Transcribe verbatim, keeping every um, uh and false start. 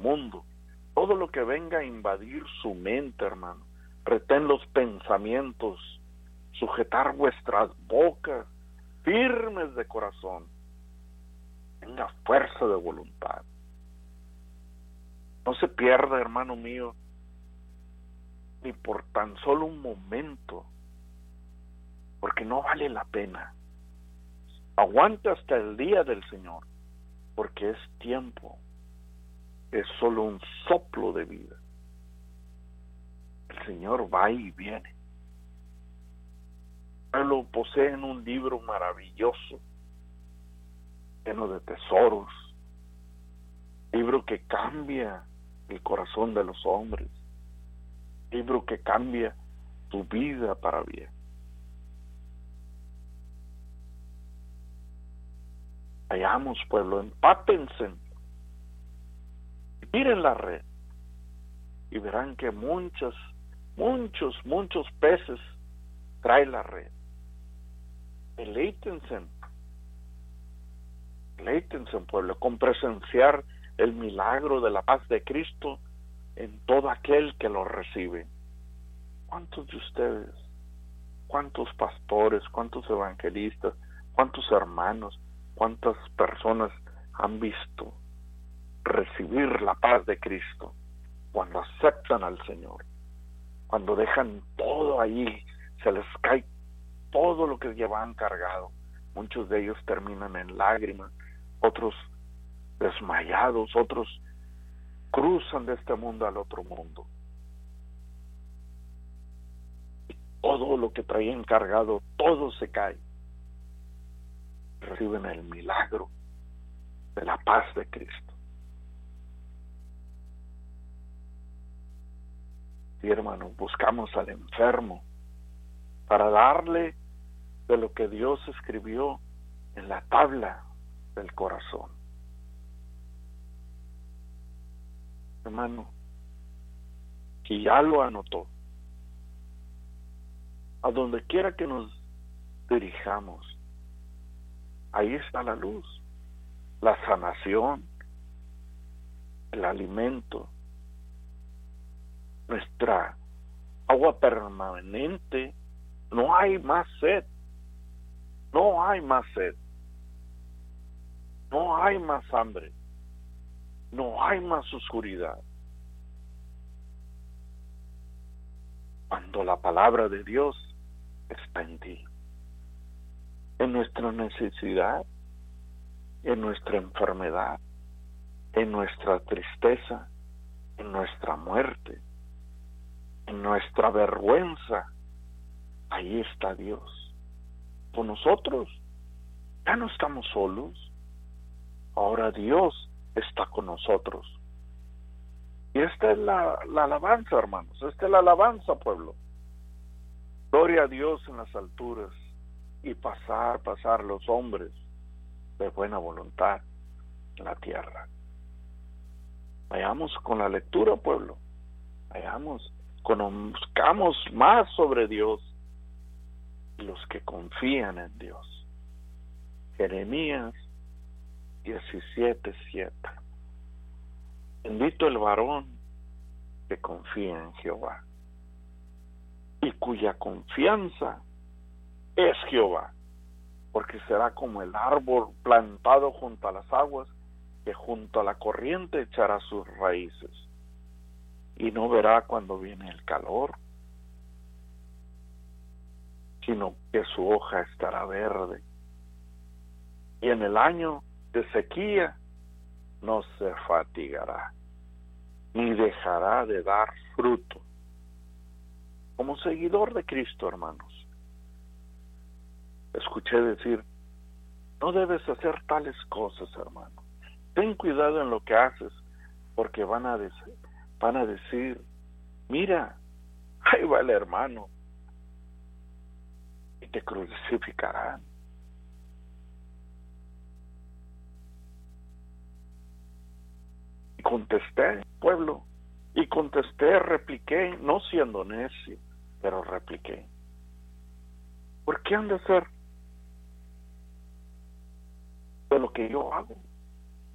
mundo, todo lo que venga a invadir su mente, hermano. Retén los pensamientos, sujetar vuestras bocas, firmes de corazón. Tenga fuerza de voluntad. No se pierda, hermano mío, ni por tan solo un momento, porque no vale la pena. Aguante hasta el día del Señor, porque es tiempo, es solo un soplo de vida. El Señor va y viene. Lo poseen un libro maravilloso, lleno de tesoros, libro que cambia el corazón de los hombres, libro que cambia tu vida para bien. Vayamos, pueblo, empápense, miren la red y verán que muchos, muchos, muchos peces trae la red. Deleítense, deleítense, pueblo, con presenciar el milagro de la paz de Cristo en todo aquel que lo recibe. ¿Cuántos de ustedes, cuántos pastores, cuántos evangelistas, cuántos hermanos, cuántas personas han visto recibir la paz de Cristo cuando aceptan al Señor, cuando dejan todo ahí, se les cae todo lo que llevaban cargado? Muchos de ellos terminan en lágrimas, otros desmayados, otros cruzan de este mundo al otro mundo. Y todo lo que traían cargado, todo se cae. Reciben el milagro de la paz de Cristo. Sí, hermano, buscamos al enfermo para darle de lo que Dios escribió en la tabla del corazón. Hermano, que ya lo anotó, a donde quiera que nos dirijamos, ahí está la luz, la sanación, el alimento, nuestra agua permanente. No hay más sed, no hay más sed, no hay más hambre, no hay más oscuridad. Cuando la palabra de Dios está en ti, en nuestra necesidad, en nuestra enfermedad, en nuestra tristeza, en nuestra muerte, en nuestra vergüenza, ahí está Dios con nosotros. Ya no estamos solos, ahora Dios está con nosotros. Y esta es la, la alabanza, hermanos, esta es la alabanza, pueblo. Gloria a Dios en las alturas, y pasar, pasar los hombres de buena voluntad en la tierra. Vayamos con la lectura, pueblo, vayamos, conozcamos más sobre Dios y los que confían en Dios. Jeremías diecisiete siete. Bendito el varón que confía en Jehová y cuya confianza es Jehová, porque será como el árbol plantado junto a las aguas, que junto a la corriente echará sus raíces y no verá cuando viene el calor, sino que su hoja estará verde, y en el año de sequía no se fatigará, ni dejará de dar fruto. Como seguidor de Cristo, hermanos, escuché decir, no debes hacer tales cosas, hermano. Ten cuidado en lo que haces, porque van a decir, van a decir, mira, ahí va el hermano, y te crucificarán. Y contesté, pueblo, y contesté, repliqué, no siendo necio, pero repliqué. ¿Por qué han de hacer de lo que yo hago?